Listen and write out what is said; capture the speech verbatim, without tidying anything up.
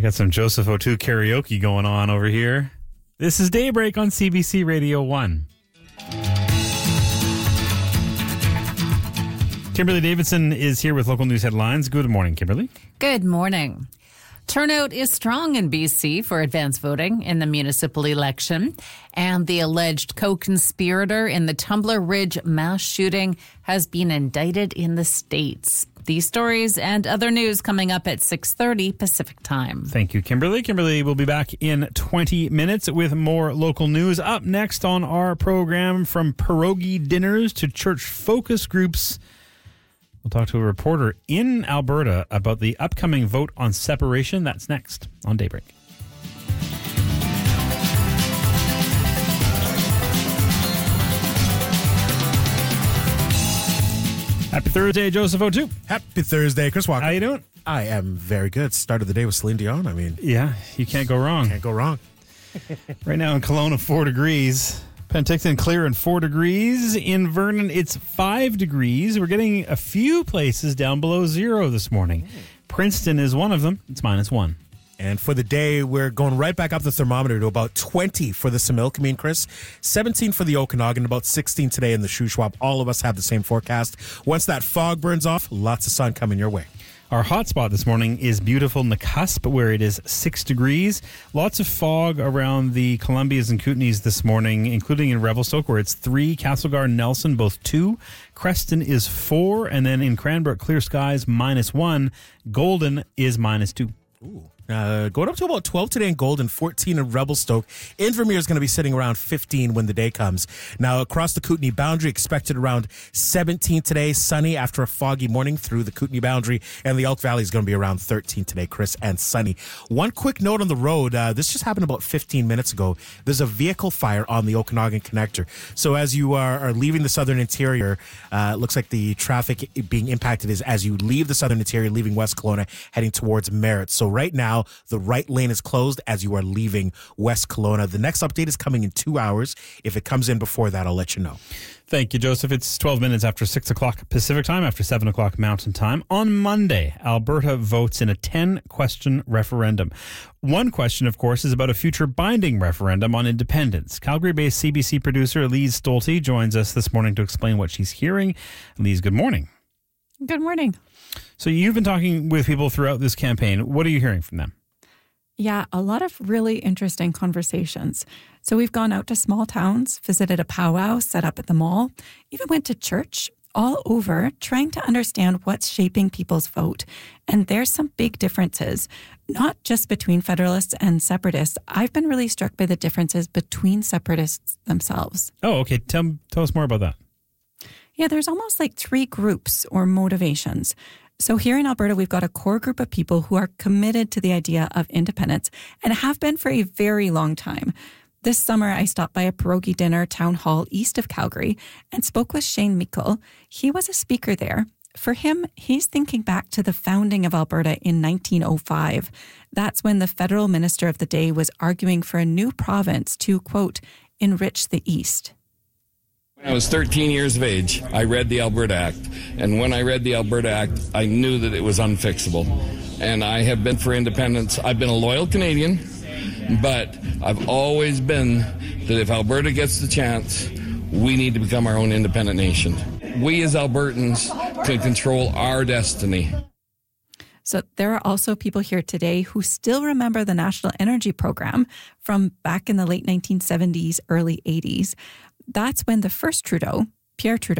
We got some Joseph O'Toole karaoke going on over here. This is Daybreak on C B C Radio one. Kimberly Davidson is here with local news headlines. Good morning, Kimberly. Good morning. Turnout is strong in B C for advance voting in the municipal election, and the alleged co-conspirator in the Tumbler Ridge mass shooting has been indicted in the States. These stories and other news coming up at six thirty Pacific Time. Thank you, Kimberly. Kimberly will be back in twenty minutes with more local news. Up next on our program, from pierogi dinners to church focus groups, we'll talk to a reporter in Alberta about the upcoming vote on separation. That's next on Daybreak. Happy Thursday, Joseph O'Toole. Happy Thursday, Chris Walker. How you doing? I am very good. Start of the day with Celine Dion. I mean, Yeah, you can't go wrong. can't go wrong. Right now in Kelowna, four degrees. Penticton clear and four degrees. In Vernon, it's five degrees. We're getting a few places down below zero this morning. Princeton is one of them. It's minus one. And for the day, we're going right back up the thermometer to about twenty for the Similkameen, Chris. seventeen for the Okanagan, about sixteen today in the Shuswap. All of us have the same forecast. Once that fog burns off, lots of sun coming your way. Our hot spot this morning is beautiful Nakusp, where it is six degrees. Lots of fog around the Columbias and Kootenays this morning, including in Revelstoke, where it's three. Castlegar and Nelson, both two. Creston is four. And then in Cranbrook, clear skies, minus one. Golden is minus two. Ooh. Uh, going up to about twelve today in Golden, fourteen in Revelstoke. Invermere is going to be sitting around fifteen when the day comes. Now, across the Kootenay boundary, expected around seventeen today. Sunny after a foggy morning through the Kootenay boundary. And the Elk Valley is going to be around thirteen today, Chris, and sunny. One quick note on the road. Uh, this just happened about fifteen minutes ago. There's a vehicle fire on the Okanagan Connector. So as you are, are leaving the Southern Interior, uh, it looks like the traffic being impacted is as you leave the Southern Interior, leaving West Kelowna, heading towards Merritt. So right now, the right lane is closed as you are leaving West Kelowna. The next update is coming in two hours. If it comes in before that, I'll let you know. Thank you, Joseph. It's twelve minutes after six o'clock Pacific time, after seven o'clock Mountain time. On Monday, Alberta votes in a ten-question referendum. One question, of course, is about a future binding referendum on independence. Calgary-based C B C producer Elise Stolte joins us this morning to explain what she's hearing. Elise, good morning. Good morning. So you've been talking with people throughout this campaign. What are you hearing from them? Yeah, a lot of really interesting conversations. So we've gone out to small towns, visited a powwow set up at the mall, even went to church, all over trying to understand what's shaping people's vote. And there's some big differences, not just between Federalists and Separatists. I've been really struck by the differences between Separatists themselves. Oh, okay. Tell, tell us more about that. Yeah, there's almost like three groups or motivations. So here in Alberta, we've got a core group of people who are committed to the idea of independence and have been for a very long time. This summer, I stopped by a pierogi dinner town hall east of Calgary and spoke with Shane Meikle. He was a speaker there. For him, he's thinking back to the founding of Alberta in nineteen oh five. That's when the federal minister of the day was arguing for a new province to, quote, enrich the East. When I was thirteen years of age, I read the Alberta Act. And when I read the Alberta Act, I knew that it was unfixable. And I have been for independence. I've been a loyal Canadian, but I've always been that if Alberta gets the chance, we need to become our own independent nation. We as Albertans can control our destiny. So there are also people here today who still remember the National Energy Program from back in the late nineteen seventies, early eighties. That's when the first Trudeau, Pierre Trudeau,